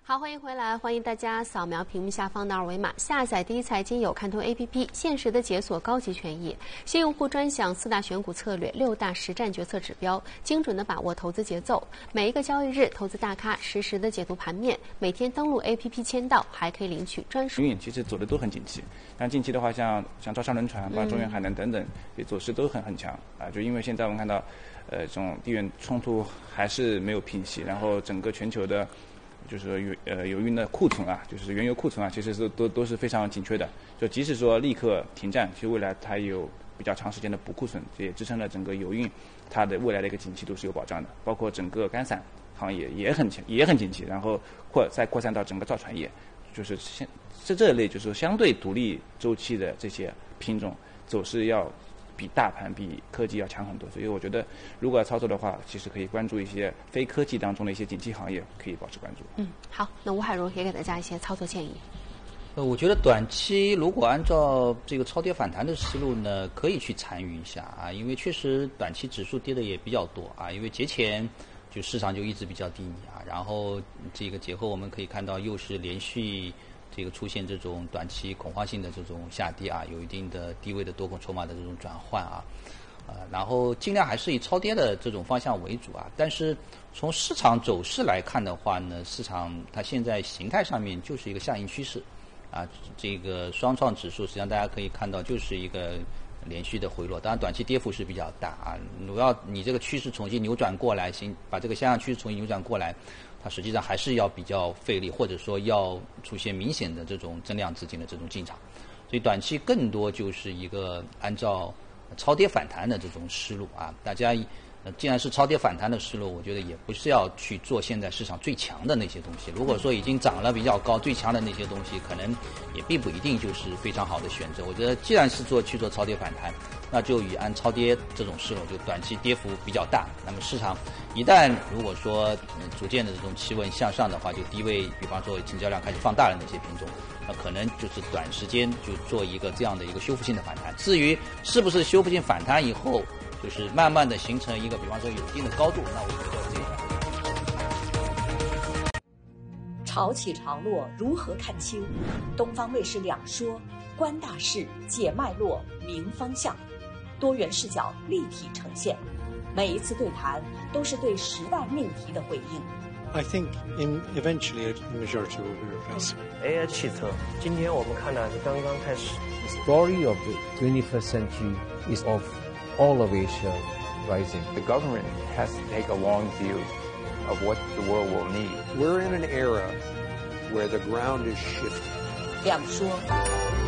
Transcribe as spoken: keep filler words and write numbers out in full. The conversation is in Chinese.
好，欢迎回来，欢迎大家扫描屏幕下方的二维码，下载第一财经有看通 A P P， 限时的解锁高级权益，新用户专享四大选股策略、六大实战决策指标，精准的把握投资节奏。每一个交易日，投资大咖实时的解读盘面，每天登录 A P P 签到，还可以领取专属。 营运其实走的都很景气，像近期的话，像像招商轮船、包括中远海能等等，也走势都很很强啊。就因为现在我们看到，呃，这种地缘冲突还是没有平息，然后整个全球的。就是油呃油运的库存啊，就是原油库存啊，其实是都都是非常紧缺的。就即使说立刻停战，其实未来它有比较长时间的补库存，这也支撑了整个油运它的未来的一个景气度是有保障的。包括整个干散行业也很强，也很景气，然后扩再扩散到整个造船业，就是现这这类就是相对独立周期的这些品种走势要。比大盘、比科技要强很多，所以我觉得，如果要操作的话，其实可以关注一些非科技当中的一些景气行业，可以保持关注。 嗯，好，那吴海荣也给大家一些操作建议。 呃，我觉得短期如果按照这个超跌反弹的思路呢，可以去参与一下啊，因为确实短期指数跌的也比较多啊，因为节前就市场就一直比较低迷啊，然后这个节后我们可以看到又是连续。这个出现这种短期恐慌性的这种下跌啊，有一定的低位的多空筹码的这种转换啊，呃，然后尽量还是以超跌的这种方向为主啊。但是从市场走势来看的话呢，市场它现在形态上面就是一个下行趋势啊，这个双创指数实际上大家可以看到就是一个连续的回落，当然短期跌幅是比较大啊。如果要你这个趋势重新扭转过来，行，把这个下降趋势重新扭转过来。它实际上还是要比较费力，或者说要出现明显的这种增量资金的这种进场，所以短期更多就是一个按照超跌反弹的这种思路啊。大家呃，既然是超跌反弹的思路，我觉得也不是要去做现在市场最强的那些东西。如果说已经涨了比较高、最强的那些东西，可能也并不一定就是非常好的选择。我觉得既然是做去做超跌反弹，那就以按超跌这种思路，就短期跌幅比较大。那么市场一旦如果说、呃、逐渐的这种企稳向上的话，就低位，比方说成交量开始放大的那些品种，那可能就是短时间就做一个这样的一个修复性的反弹。至于是不是修复性反弹以后，就是慢慢的形成一个，比方说有一定的高度，那我觉得这个潮起潮落如何看清？东方卫视两说，观大势，解脉络，明方向，多元视角立体呈现。每一次对谈都是对时代命题的回应。 I think in eventually the majority will be replaced. A I 汽车，今天我们看到是刚刚开始。 The story of the twenty-first century is of all of Asia rising. The government has to take a long view of what the world will need. We're in an era where the ground is shifting. 两说。